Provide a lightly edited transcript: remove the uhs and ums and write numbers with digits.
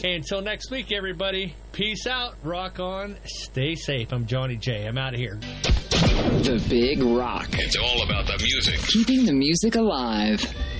Hey, until next week, everybody, peace out, rock on, stay safe. I'm Johnny J. I'm out of here. The Big Rock. It's all about the music. Keeping the music alive.